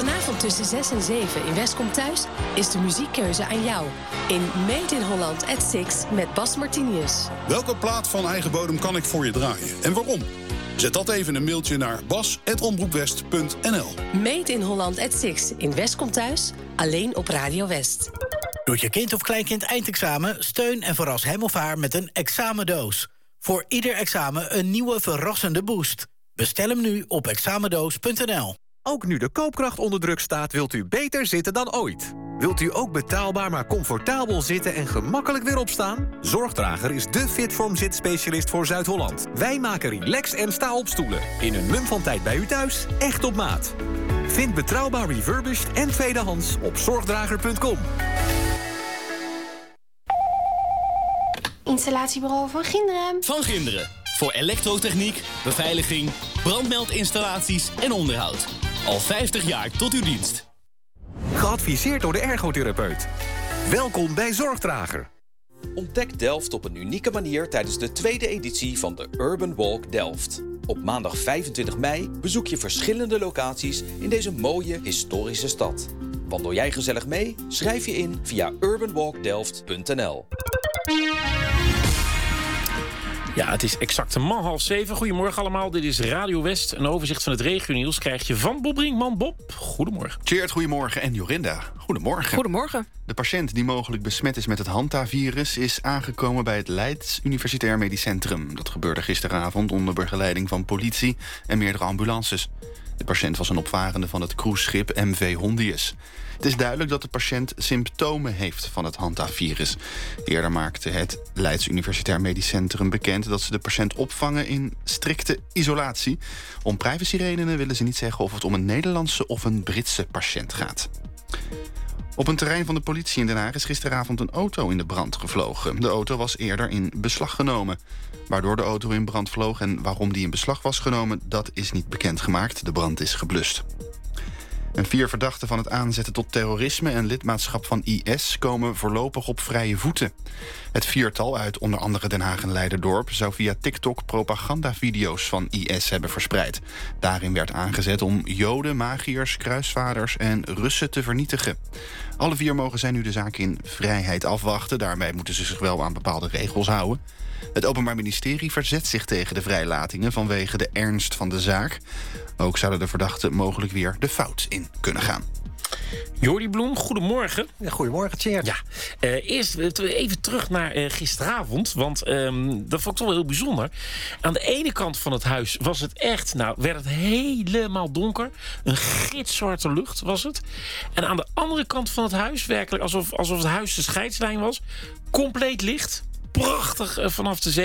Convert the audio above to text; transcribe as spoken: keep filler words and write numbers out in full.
Vanavond tussen zes en zeven in West Komt Thuis is de muziekkeuze aan jou. In Made in Holland at Six met Bas Martinius. Welke plaat van eigen bodem kan ik voor je draaien en waarom? Zet dat even in een mailtje naar bas apenstaartje omroepwest punt n l. Made in Holland at Six in West Komt Thuis, alleen op Radio West. Doet je kind of kleinkind eindexamen? Steun en verras hem of haar met een examendoos. Voor ieder examen een nieuwe verrassende boost. Bestel hem nu op examendoos punt n l. Ook nu de koopkracht onder druk staat, wilt u beter zitten dan ooit. Wilt u ook betaalbaar maar comfortabel zitten en gemakkelijk weer opstaan? Zorgdrager is de Fitform zitspecialist voor Zuid-Holland. Wij maken relax- en sta-opstoelen. In een mum van tijd bij u thuis, echt op maat. Vind betrouwbaar refurbished en tweedehands op zorgdrager punt com. Installatiebureau Van Ginderen. Van Ginderen. Voor elektrotechniek, beveiliging, brandmeldinstallaties en onderhoud. Al vijftig jaar tot uw dienst. Geadviseerd door de ergotherapeut. Welkom bij Zorgdrager. Ontdek Delft op een unieke manier tijdens de tweede editie van de Urban Walk Delft. Op maandag vijfentwintig mei bezoek je verschillende locaties in deze mooie historische stad. Wandel jij gezellig mee? Schrijf je in via urban walk delft punt n l. Ja, het is exact een man half zeven. Goedemorgen allemaal, dit is Radio West. Een overzicht van het regionieuws krijg je van Bob Brinkman. Bob, goedemorgen. Tjeerd, goedemorgen. En Jorinda, goedemorgen. Goedemorgen. De patiënt die mogelijk besmet is met het Hanta-virus is aangekomen bij het Leids Universitair Medisch Centrum. Dat gebeurde gisteravond onder begeleiding van politie en meerdere ambulances. De patiënt was een opvarende van het cruiseschip M V Hondius. Het is duidelijk dat de patiënt symptomen heeft van het Hanta-virus. Eerder maakte het Leids Universitair Medisch Centrum bekend dat ze de patiënt opvangen in strikte isolatie. Om privacyredenen willen ze niet zeggen of het om een Nederlandse of een Britse patiënt gaat. Op een terrein van de politie in Den Haag is gisteravond een auto in de brand gevlogen. De auto was eerder in beslag genomen. Waardoor de auto in brand vloog en waarom die in beslag was genomen, dat is niet bekendgemaakt. De brand is geblust. En vier verdachten van het aanzetten tot terrorisme en lidmaatschap van I S komen voorlopig op vrije voeten. Het viertal uit onder andere Den Haag en Leiderdorp zou via TikTok propagandavideo's van I S hebben verspreid. Daarin werd aangezet om Joden, magiërs, kruisvaders en Russen te vernietigen. Alle vier mogen zij nu de zaak in vrijheid afwachten. Daarbij moeten ze zich wel aan bepaalde regels houden. Het Openbaar Ministerie verzet zich tegen de vrijlatingen vanwege de ernst van de zaak. Ook zouden de verdachten mogelijk weer de fout in kunnen gaan. Jordi Bloem, goedemorgen. Ja, goedemorgen, Tjeerd. Ja, uh, eerst even terug naar uh, gisteravond, want um, dat vond ik toch wel heel bijzonder. Aan de ene kant van het huis was het echt, nou, werd het helemaal donker. Een gitzwarte lucht was het. En aan de andere kant van het huis, werkelijk alsof, alsof het huis de scheidslijn was, compleet licht. Prachtig uh, vanaf de zee.